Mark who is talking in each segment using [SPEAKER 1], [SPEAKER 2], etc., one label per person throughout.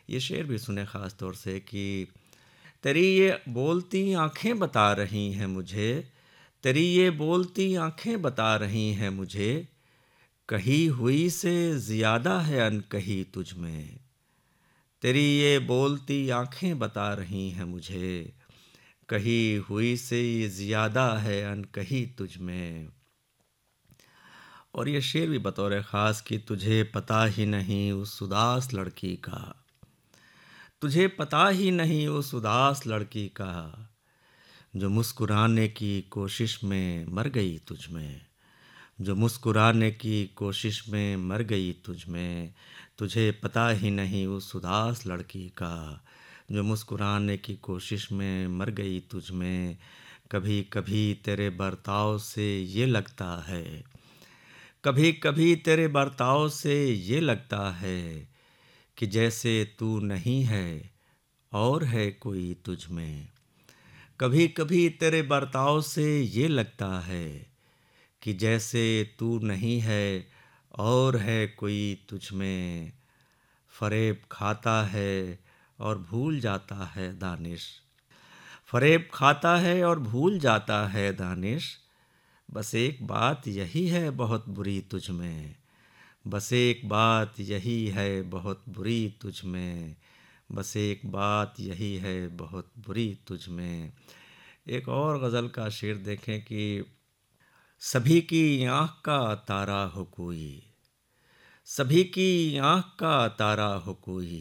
[SPEAKER 1] ये शेर भी सुने ख़ास तौर से कि तेरी ये बोलती आँखें बता रही हैं मुझे, तेरी ये बोलती आँखें बता रही हैं मुझे, कही हुई से ज़्यादा है अनकही तुझ में। तेरी ये बोलती आँखें बता रही हैं मुझे, कही हुई से ज़्यादा है अनकही तुझ में। और ये शेर भी बतौर ख़ास कि तुझे पता ही नहीं उस उदास लड़की का, तुझे पता ही नहीं उस उदास लड़की का, जो मुस्कुराने की कोशिश में मर गई तुझ में, जो मुस्कुराने की कोशिश में मर गई तुझ में। तुझे पता ही नहीं उस उदास लड़की का, जो मुस्कुराने की कोशिश में मर गई तुझ में। कभी कभी तेरे बर्ताव से ये लगता है, कभी कभी तेरे बर्ताव से ये लगता है कि जैसे तू नहीं है और है कोई तुझ में। कभी कभी तेरे बर्ताव से ये लगता है कि जैसे तू नहीं है और है कोई तुझ में। फ़रेब खाता है और भूल जाता है दानिश, फ़रेब खाता है और भूल जाता है दानिश। बस एक बात यही है बहुत बुरी तुझ में, बस एक बात यही है बहुत बुरी तुझ में, बस एक बात यही है बहुत बुरी तुझ में। एक और गज़ल का शेर देखें कि सभी की आँख का तारा हो कोई, सभी की आँख का तारा हो कोई,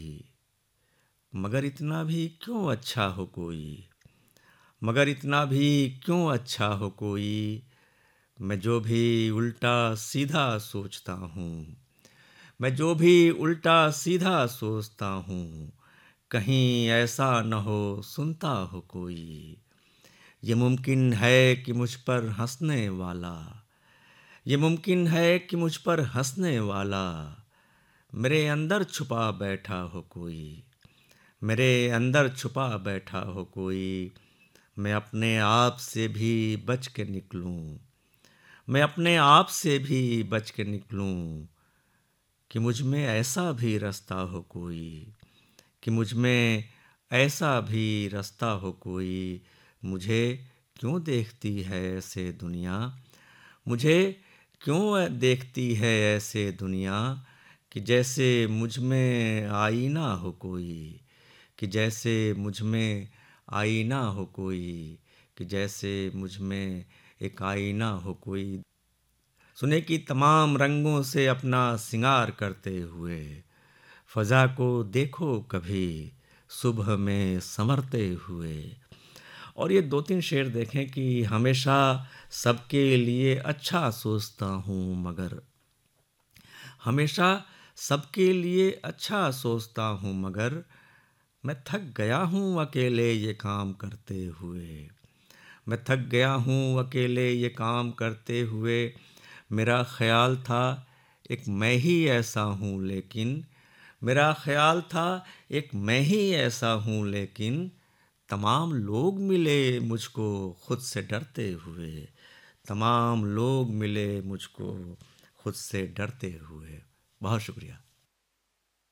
[SPEAKER 1] मगर इतना भी क्यों अच्छा हो कोई, मगर इतना भी क्यों अच्छा हो कोई। मैं जो भी उल्टा सीधा सोचता हूँ, मैं जो भी उल्टा सीधा सोचता हूँ, कहीं ऐसा न हो सुनता हो कोई। ये मुमकिन है कि मुझ पर हंसने वाला, ये मुमकिन है कि मुझ पर हंसने वाला मेरे अंदर छुपा बैठा हो कोई, मेरे अंदर छुपा बैठा हो कोई। मैं अपने आप से भी बच के निकलूं, मैं अपने आप से भी बच के निकलूं कि मुझ में ऐसा भी रास्ता हो कोई, कि मुझ में ऐसा भी रास्ता हो कोई। मुझे क्यों देखती है ऐसे दुनिया, मुझे क्यों देखती है ऐसे दुनिया, कि जैसे मुझ में आईना हो कोई, कि जैसे मुझ में आईना हो कोई, कि जैसे मुझ में एक आईना हो कोई। सुने कि तमाम रंगों से अपना सिंगार करते हुए फ़ज़ा को देखो कभी सुबह में संवरते हुए। और ये 2-3 शेर देखें कि हमेशा सबके लिए अच्छा सोचता हूँ मगर, हमेशा सबके लिए अच्छा सोचता हूँ मगर, मैं थक गया हूँ अकेले ये काम करते हुए, मैं थक गया हूँ अकेले ये काम करते हुए। मेरा ख़्याल था एक मैं ही ऐसा हूँ लेकिन, मेरा ख़्याल था एक मैं ही ऐसा हूँ लेकिन, तमाम लोग मिले मुझको खुद से डरते हुए, तमाम लोग मिले मुझको खुद से डरते हुए। बहुत शुक्रिया।